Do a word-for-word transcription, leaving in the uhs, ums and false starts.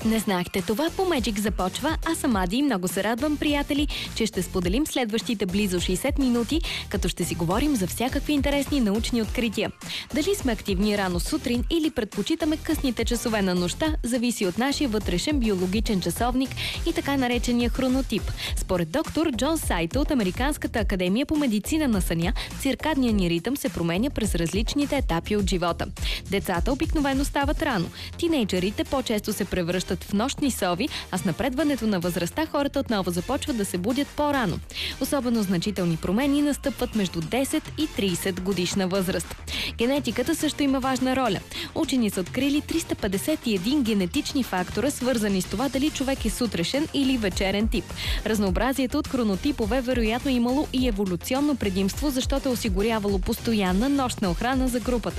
Не знахте това, по Magic започва. Аз съм Ади и много се радвам, приятели, че ще споделим следващите близо шейсет минути, като ще си говорим за всякакви интересни научни открития. Дали сме активни рано сутрин или предпочитаме късните часове на нощта, зависи от нашия вътрешен биологичен часовник и така наречения хронотип. Според доктор Джон Сайто от Американската академия по медицина на съня, циркадният ни ритъм се променя през различните етапи от живота. Децата обикновено стават рано. Тинейджерите по-често се превръщат в нощни сови, а с напредването на възрастта хората отново започват да се будят по-рано. Особено значителни промени настъпват между десет и трийсет годишна възраст. Генетиката също има важна роля. Учени са открили триста петдесет и един генетични фактора, свързани с това дали човек е сутрешен или вечерен тип. Разнообразието от хронотипове вероятно имало и еволюционно предимство, защото е осигурявало постоянна нощна охрана за групата.